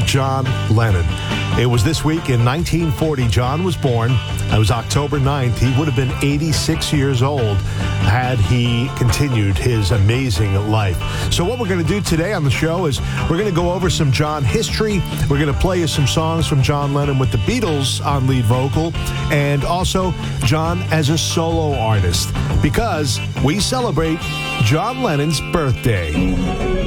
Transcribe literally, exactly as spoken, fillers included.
John Lennon. It was this week in nineteen forty, John was born. It was October ninth. He would have been eighty-six years old had he continued his amazing life. So what we're going to do today on the show is we're going to go over some John history. We're going to play you some songs from John Lennon with the Beatles on lead vocal, and also John as a solo artist, because we celebrate John Lennon's birthday.